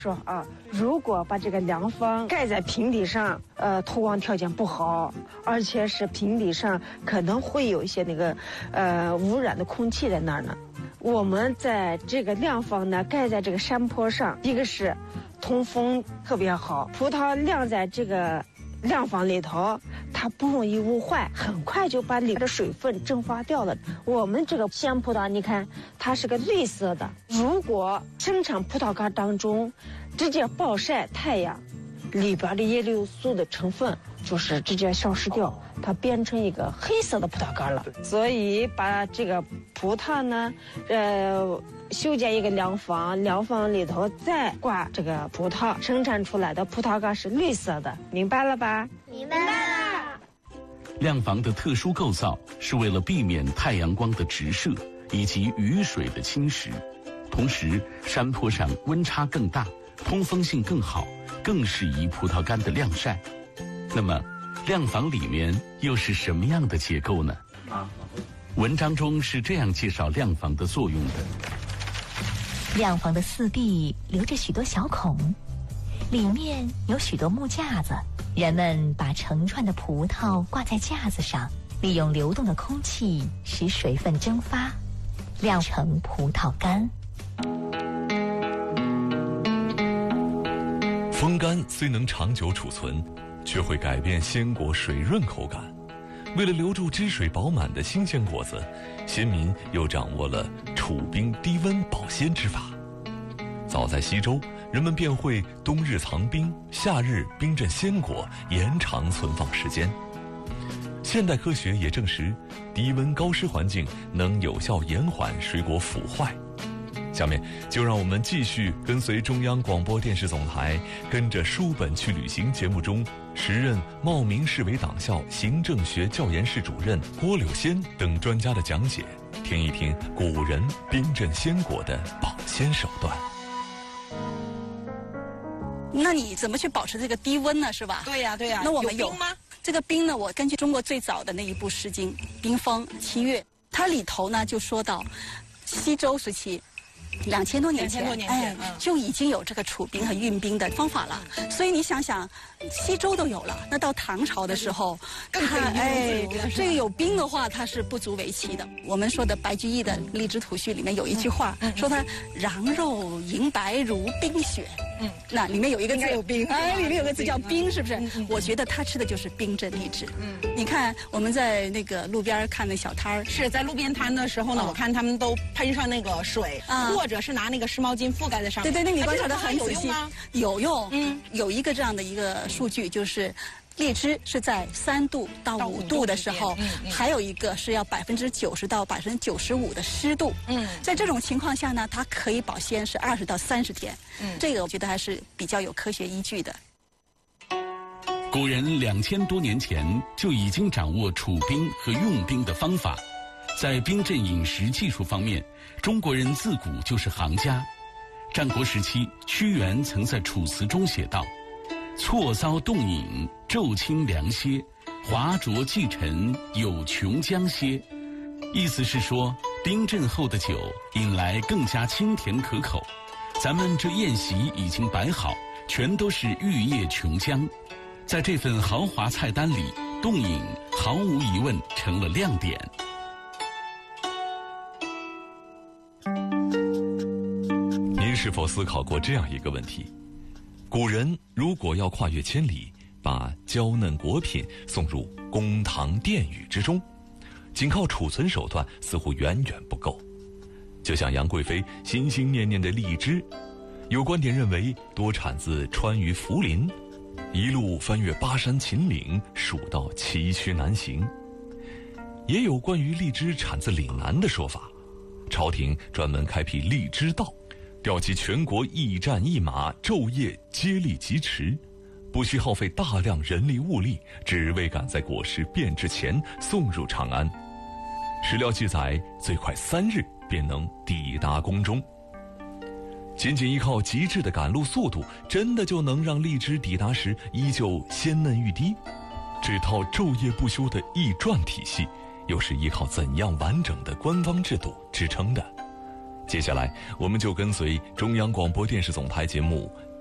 说啊，如果把这个凉房盖在平地上，透光条件不好，而且是平地上可能会有一些那个污染的空气在那儿呢。我们在这个凉房呢盖在这个山坡上，一个是通风特别好，葡萄晾在这个凉房里头，它不容易污坏，很快就把里面的水分蒸发掉了。我们这个西洋葡萄，你看它是个绿色的，如果生产葡萄干当中直接暴晒太阳，里边的叶绿素的成分就是直接消失掉，它变成一个黑色的葡萄干了。所以把这个葡萄呢，修建一个凉房，凉房里头再挂这个葡萄，生产出来的葡萄干是绿色的，明白了吧？ 明白了。 晾房的特殊构造是为了避免太阳光的直射以及雨水的侵蚀，同时山坡上温差更大，通风性更好，更适宜葡萄干的晾晒。那么晾房里面又是什么样的结构呢？文章中是这样介绍晾房的作用的。 晾房的四壁留着许多小孔，里面有许多木架子，人们把成串的葡萄挂在架子上，利用流动的空气使水分蒸发，晾成葡萄干。 风干虽能长久储存，却会改变鲜果水润口感。为了留住汁水饱满的新鲜果子，先民又掌握了储冰低温保鲜之法。早在西周，人们便会冬日藏冰，夏日冰镇鲜果，延长存放时间。现代科学也证实，低温高湿环境能有效延缓水果腐坏。下面就让我们继续跟随中央广播电视总台跟着书本去旅行节目中时任茂名市委党校行政学教研室主任郭柳仙等专家的讲解，听一听古人冰镇鲜果的保鲜手段。 那你怎么去保持这个低温呢？是吧？ 对呀，对呀。 那我们有冰吗？ 这个冰呢，我根据中国最早的那一部《诗经》《冰封七月》，它里头呢就说到，西周时期。2000多年前，就已经有这个储冰和运冰的方法了。所以你想想，西周都有了，那到唐朝的时候，这个有冰的话，它是不足为奇的。我们说的白居易的《荔枝图序》里面有一句话，说它瓤肉银白如冰雪。那里面有一个字有冰， 里面有个字叫冰，是不是？我觉得他吃的就是冰镇荔枝。你看我们在那个路边看那小摊儿， 是在路边摊的时候呢，我看他们都喷上那个水，或者是拿那个湿毛巾覆盖在上面。 对，那你观察得很仔细，有用。有一个这样的一个数据，就是荔枝是在3度到5度的时候，还有一个是要90%到95%的湿度。在这种情况下呢，它可以保鲜是20到30天。这个我觉得还是比较有科学依据的。 古人2000多年前就已经掌握储冰和用冰的方法，在冰镇饮食技术方面，中国人自古就是行家。战国时期，屈原曾在《楚辞》中写道：“错遭冻饮，骤清凉歇，华浊既沉，有琼浆歇。”意思是说，冰镇后的酒饮来更加清甜可口。咱们这宴席已经摆好，全都是玉液琼浆。在这份豪华菜单里，冻饮毫无疑问成了亮点。 您是否思考过这样一个问题？古人如果要跨越千里，把娇嫩果品送入公堂殿宇之中，仅靠储存手段似乎远远不够。就像杨贵妃心心念念的荔枝，有观点认为多产自川渝涪陵，一路翻越巴山秦岭，蜀道崎岖难行。也有关于荔枝产自岭南的说法，朝廷专门开辟荔枝道，调集全国驿站驿马，昼夜接力疾驰，不需耗费大量人力物力，只为赶在果实变质前送入长安。史料记载，最快3日便能抵达宫中。仅依靠极致的赶路速度，真的就能让荔枝抵达时依旧鲜嫩欲滴？这套昼夜不休的驿传体系，又是依靠怎样完整的官方制度支撑的？接下来，我们就跟随中央广播电视总台节目《